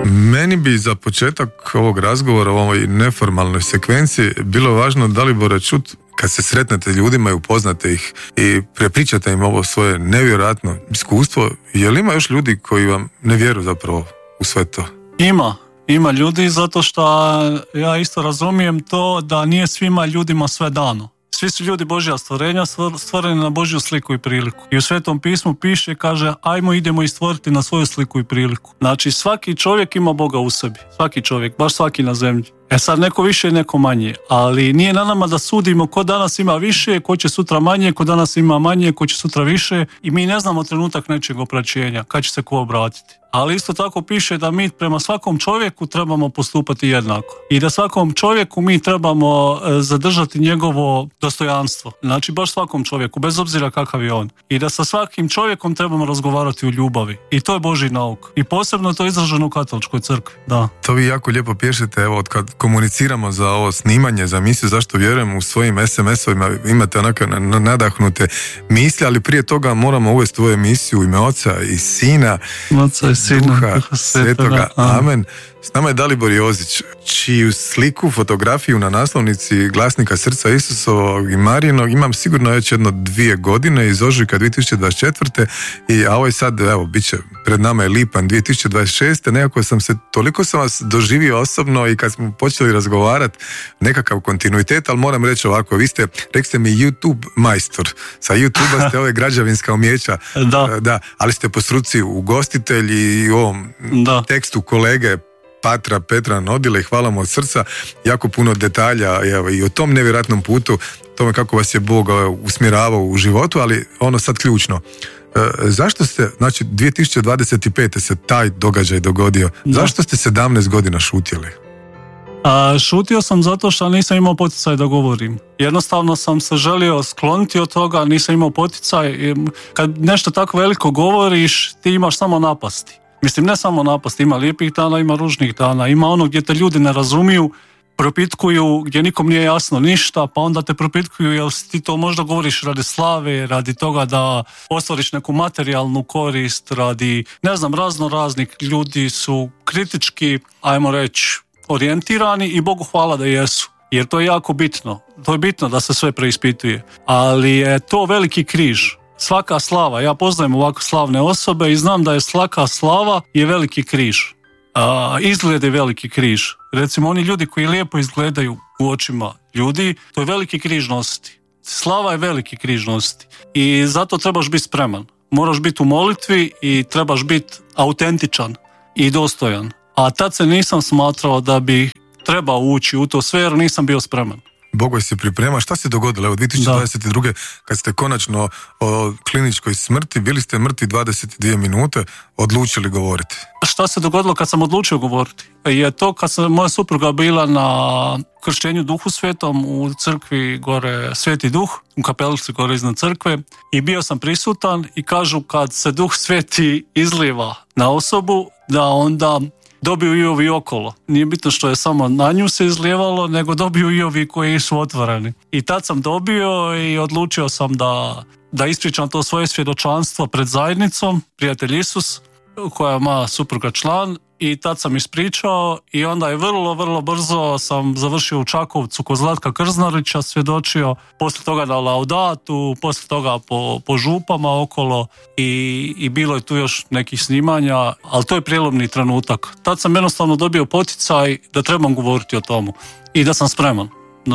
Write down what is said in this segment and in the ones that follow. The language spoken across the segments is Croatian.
Meni bi za početak ovog razgovora u ovoj neformalnoj sekvenciji bilo važno, Dalibore, čut kad se sretnete ljudima i upoznate ih i prepričate im ovo svoje nevjerojatno iskustvo, je li ima još ljudi koji vam ne vjeruju zapravo u sve to? Ima ljudi, zato što ja isto razumijem to da nije svima ljudima sve dano. Svi su ljudi Božja stvorenja, stvoreni na Božju sliku i priliku. I u Svetom pismu piše, kaže, ajmo idemo i stvoriti na svoju sliku i priliku. Znači, svaki čovjek ima Boga u sebi. Svaki čovjek, baš svaki na zemlji. Sad neko više, neko manje. Ali nije na nama da sudimo ko danas ima više, ko će sutra manje, ko danas ima manje, ko će sutra više. I mi ne znamo trenutak nečeg opraćenja, kad će se ko obratiti. Ali isto tako piše da mi prema svakom čovjeku trebamo postupati jednako. I da svakom čovjeku mi trebamo zadržati njegovo dostojanstvo. Znači baš svakom čovjeku, bez obzira kakav je on. I da sa svakim čovjekom trebamo razgovarati u ljubavi. I to je Božji nauk. I posebno to je izraženo u katoličkoj crkvi. Da. To vi jako lijepo pišete, evo, od kad komuniciramo za ovo snimanje, za emisiju Zašto vjerujem, u svojim SMS-ovima imate onako nadahnute misli, ali prije toga moramo uvesti u emisiju ime Oca i Sina, Duha Svetoga. Amen. S nama je Dalibor Jozić, čiju sliku, fotografiju na naslovnici Glasnika Srca Isusovog i Marijinog imam sigurno već 2 godine, iz ožujka 2024. A ovo je sad, evo, bit će pred nama je lipanj 2026. Nekako toliko sam vas doživio osobno i kad smo počeli razgovarati, nekakav kontinuitet, ali moram reći ovako, rekli ste mi YouTube majstor. Sa YouTube-a ste ove građevinska umijeća, da, ali ste po struci ugostitelj i u ovom tekstu kolege Patra Petra Nodile i hvala mu od srca, jako puno detalja i o tom nevjerojatnom putu, tome kako vas je Bog usmjeravao u životu, ali ono sad ključno. Zašto ste, znači 2025. se taj događaj dogodio, zašto ste 17 godina šutjeli? Šutio sam zato što nisam imao poticaj da govorim. Jednostavno sam se želio skloniti od toga, nisam imao poticaj. Kad nešto tako veliko govoriš, ti imaš samo napasti. Mislim, ne samo napasti, ima lijepih dana, ima ružnih dana, ima ono gdje te ljudi ne razumiju, propitkuju, gdje nikom nije jasno ništa, pa onda te propitkuju jel ti to možda govoriš radi slave, radi toga da ostvariš neku materijalnu korist, radi, ne znam, raznih ljudi su kritički, ajmo reći, orijentirani i Bogu hvala da jesu. Jer to je jako bitno. To je bitno da se sve preispituje. Ali je to veliki križ. Svaka slava, ja poznajem ovako slavne osobe i znam da je svaka slava je veliki križ. Izgled je veliki križ. Recimo, oni ljudi koji lijepo izgledaju u očima ljudi, to je veliki križ nositi. Slava je veliki križ nositi. I zato trebaš biti spreman. Moraš biti u molitvi i trebaš biti autentičan i dostojan. A tad se nisam smatrao da bi trebao ući u to sve jer nisam bio spreman. Bog se priprema. Šta se dogodilo? Evo 2022. kad ste konačno o kliničkoj smrti, bili ste mrtvi 22 minute, odlučili govoriti. Šta se dogodilo kad sam odlučio govoriti? Je to kad sam moja supruga bila na krštenju Duhu Svetom u crkvi gore Sveti Duh, u kapelici gore iznad crkve, i bio sam prisutan i kažu kad se Duh Sveti izliva na osobu, da onda dobiju i ovi okolo. Nije bitno što je samo na nju se izlijevalo, nego dobiju i ovi koji su otvoreni. I tad sam dobio i odlučio sam da ispričam to svoje svjedočanstvo pred zajednicom, prijatelj Isus, koja je moja supruga član, i tad sam ispričao i onda je vrlo brzo sam završio u Čakovcu kod Zlatka Krznarića, svjedočio, poslije toga na Laudatu, poslije toga po župama okolo i bilo je tu još nekih snimanja, ali to je prijelomni trenutak. Tad sam jednostavno dobio poticaj da trebam govoriti o tomu i da sam spreman.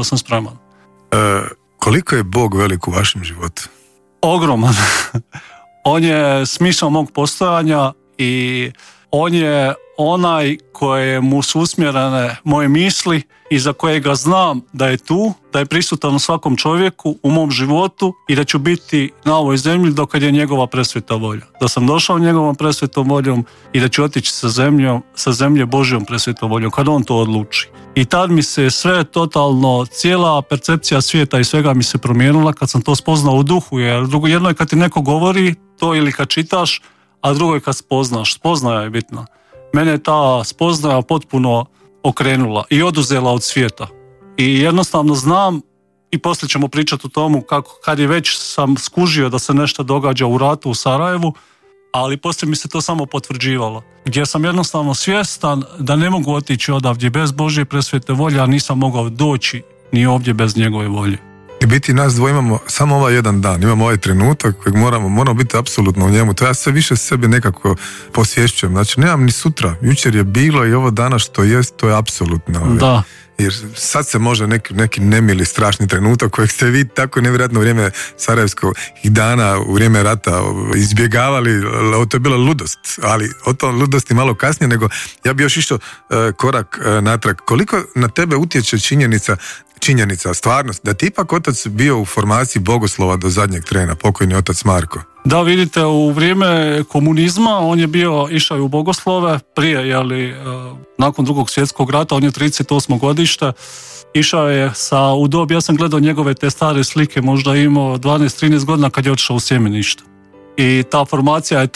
Koliko je Bog velik u vašem životu? Ogroman. On je smisao mog postojanja i on je onaj kojemu su usmjerene moje misli i za kojega znam da je tu, da je prisutan u svakom čovjeku, u mom životu i da ću biti na ovoj zemlji dok je njegova presveta volja. Da sam došao njegovom presvetom voljom i da ću otići sa zemlje Božjom presvetom voljom, kad on to odluči. I tad mi se sve totalno, cijela percepcija svijeta i svega mi se promijenila kad sam to spoznao u duhu, jer jedno je kad ti neko govori to ili kad čitaš, a drugo je kad spoznaš. Spoznaja je bitna. Mene je ta spoznaja potpuno okrenula i oduzela od svijeta. I jednostavno znam, i poslije ćemo pričati o tomu kako kad je već sam skužio da se nešto događa u ratu u Sarajevu, ali poslije mi se to samo potvrđivalo. Gdje sam jednostavno svjestan da ne mogu otići odavdje bez Božje presvete volje, a nisam mogao doći ni ovdje bez njegove volje. I biti nas dvoje imamo samo ovaj jedan dan, imamo ovaj trenutak kojeg moramo biti apsolutno u njemu. To ja sve više sebe nekako posvješćujem. Znači, nemam ni sutra. Jučer je bilo i ovo danas što jest, to je apsolutno. Da. Jer sad se može neki nemili, strašni trenutak kojeg ste vi tako nevjerojatno u vrijeme sarajevskog dana, u vrijeme rata izbjegavali, to je bila ludost, ali o tom ludosti malo kasnije, nego ja bi još išao korak natrag. Koliko na tebe utječe činjenica, stvarnost, da ti ipak otac bio u formaciji bogoslova do zadnjeg trena, pokojni otac Marko? Da, vidite, u vrijeme komunizma on je išao u bogoslove, prije, nakon Drugog svjetskog rata, on je 38. godište, išao je u dobi, ja sam gledao njegove te stare slike, možda imao 12-13 godina kad je otišao u sjemenište. I ta formacija je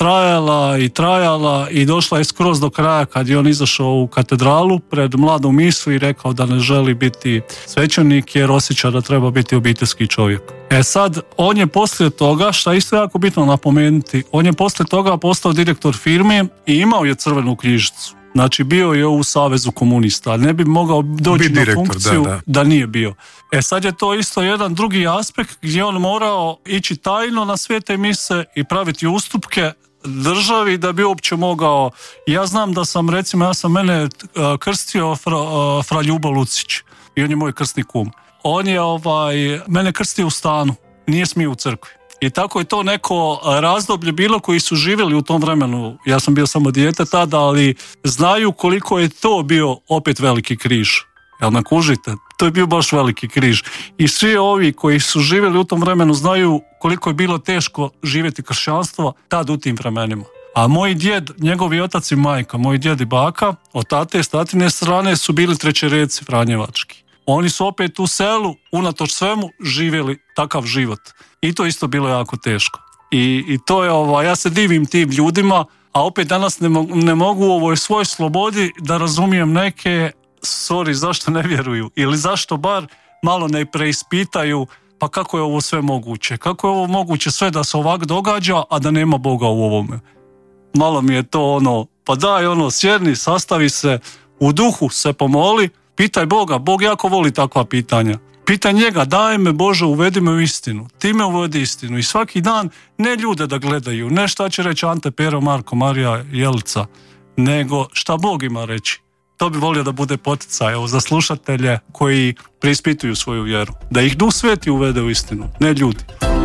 trajala i došla je skroz do kraja kad je on izašao u katedralu pred mladom misu i rekao da ne želi biti svećenik jer osjeća da treba biti obiteljski čovjek. Sad, on je poslije toga, što je isto jako bitno napomenuti, on je poslije toga postao direktor firme i imao je crvenu knjižicu. Znači, bio je u Savezu komunista, ne bi mogao doći na funkciju da nije bio. Sad je to isto jedan drugi aspekt gdje on morao ići tajno na svete mise i praviti ustupke državi da bi uopće mogao. Ja znam da sam, recimo, mene krstio fra Ljubo Lucić i on je moj krstni kum. On je mene krstio u stanu, nije smio u crkvi. I tako je to neko razdoblje bilo koji su živjeli u tom vremenu. Ja sam bio samo dijete tada, ali znaju koliko je to bio opet veliki križ. Jel me kužite? To je bio baš veliki križ. I svi ovi koji su živjeli u tom vremenu znaju koliko je bilo teško živjeti kršćanstvo tad u tim vremenima. A moj djed, njegovi otac i majka, moj djed i baka, od tate i statine strane su bili trećereci franjevački. Oni su opet u selu, unatoč svemu, živjeli takav život. I to isto bilo jako teško. I to je, ja se divim tim ljudima, a opet danas ne mogu u ovoj svoj slobodi da razumijem neke, zašto ne vjeruju, ili zašto bar malo ne preispitaju, pa kako je ovo sve moguće? Kako je ovo moguće sve da se ovak događa, a da nema Boga u ovome? Malo mi je to pa daj sjedni, sastavi se, u duhu se pomoli, pitaj Boga, Bog jako voli takva pitanja. Pitaj njega, daj me Bože, uvedi me u istinu. Ti me uvedi istinu. I svaki dan ne ljude da gledaju, ne šta će reći Ante, Pero, Marko, Marija, Jelica, nego šta Bog ima reći. To bi volio da bude poticaj za slušatelje koji preispituju svoju vjeru. Da ih Duh Sveti uvede u istinu, ne ljudi.